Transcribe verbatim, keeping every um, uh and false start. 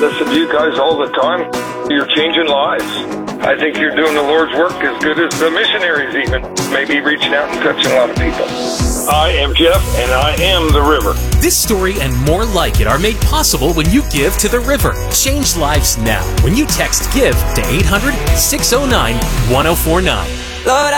listen to you guys all the time. You're changing lives. I think you're doing the Lord's work as good as the missionaries even. Maybe reaching out and touching a lot of people. I am Jeff, and I am the river. This story and more like it are made possible when you give to the river. Change lives now when you text GIVE to eight hundred, six oh nine, one oh four nine. Lord,